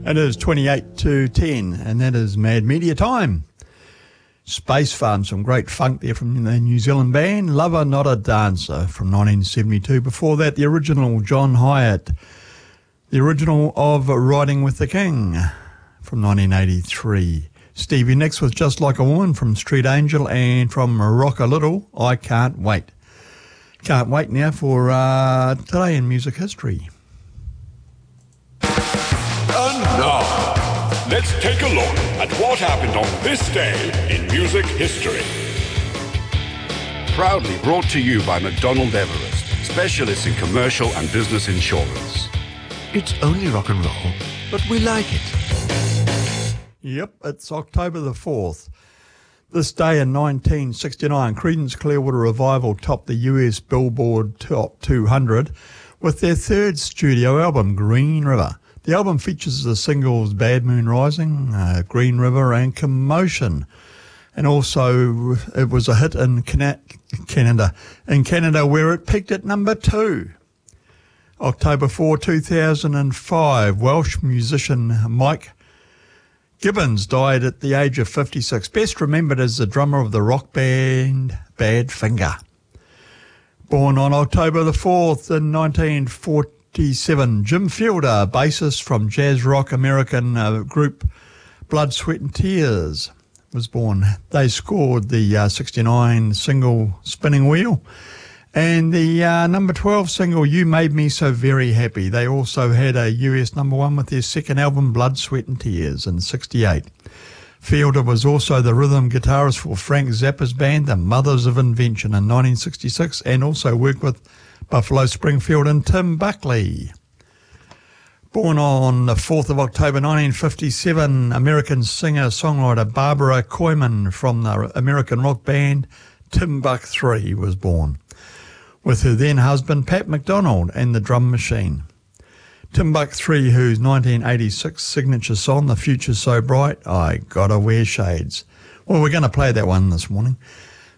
It is 28 to 10, and that is Mad Media time. Space Fun, some great funk there from the New Zealand band. Lover Not a Dancer from 1972. Before that, the original John Hyatt, the original of Riding with the King from 1983. Stevie Nicks with Just Like a Woman from Street Angel, and from Rock a Little, I Can't Wait. Can't wait now for today in music history. And now, let's take a look at what happened on this day in music history. Proudly brought to you by McDonald Everest, specialists in commercial and business insurance. It's only rock and roll, but we like it. Yep, it's October the 4th. This day in 1969, Creedence Clearwater Revival topped the US Billboard Top 200 with their third studio album, Green River. The album features the singles Bad Moon Rising, Green River and Commotion. And also it was a hit in Canada, where it peaked at number 2. October 4, 2005, Welsh musician Mike Gibbons died at the age of 56, best remembered as the drummer of the rock band Badfinger. Born on October the 4th in 1947, Jim Fielder, bassist from jazz rock American group Blood, Sweat and Tears, was born. They scored the 69 single Spinning Wheel and the number 12 single You Made Me So Very Happy. They also had a US number 1 with their second album Blood, Sweat and Tears in 68. Fielder was also the rhythm guitarist for Frank Zappa's band, the Mothers of Invention, in 1966, and also worked with Buffalo Springfield and Tim Buckley. Born on the 4th of October 1957, American singer-songwriter Barbara Koyman from the American rock band Timbuk3 was born, with her then husband Pat McDonald and the Drum Machine. Timbuk3, whose 1986 signature song, The Future's So Bright, I Gotta Wear Shades. Well, we're going to play that one this morning.